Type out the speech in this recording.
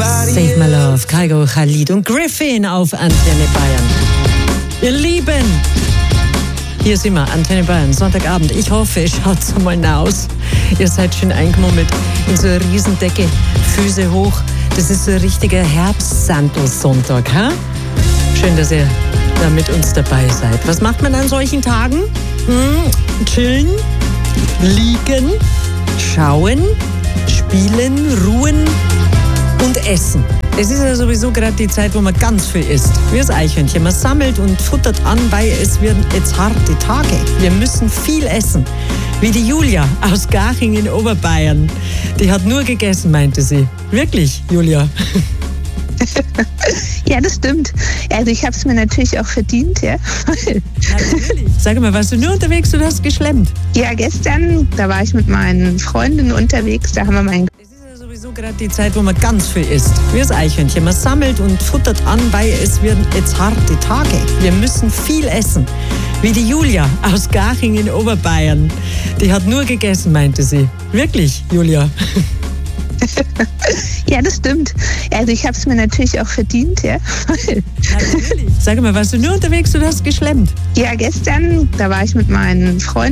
Save My Love, Kygo Khalid und Griffin auf Antenne Bayern. Ihr Lieben, hier sind wir, Antenne Bayern, Sonntagabend. Ich hoffe, schaut so mal aus. Ihr seid schön eingemummelt in so einer Riesendecke, Füße hoch. Das ist so ein richtiger Herbstsandelsonntag, ha? Schön, dass ihr da mit uns dabei seid. Was macht man an solchen Tagen? Chillen, liegen, schauen, spielen, ruhen und essen. Es ist ja sowieso gerade die Zeit, wo man ganz viel isst. Wie das Eichhörnchen. Man sammelt und futtert an, weil es werden jetzt harte Tage. Wir müssen viel essen. Wie die Julia aus Garching in Oberbayern. Die hat nur gegessen, meinte sie. Wirklich, Julia? Ja, das stimmt. Also ich habe es mir natürlich auch verdient, ja. Natürlich. Sag mal, warst du nur unterwegs oder hast du geschlemmt? Ja, gestern, da war ich mit meinen Freundinnen unterwegs, da haben wir meinen... Es ist ja sowieso gerade die Zeit, wo man ganz viel isst. Wie das Eichhörnchen. Man sammelt und futtert an, weil es werden jetzt harte Tage. Wir müssen viel essen. Wie die Julia aus Garching in Oberbayern. Die hat nur gegessen, meinte sie. Wirklich, Julia? Ja, das stimmt. Also ich habe es mir natürlich auch verdient, ja. Natürlich. Sag mal, warst du nur unterwegs oder hast du geschlemmt? Ja, gestern, da war ich mit meinen Freunden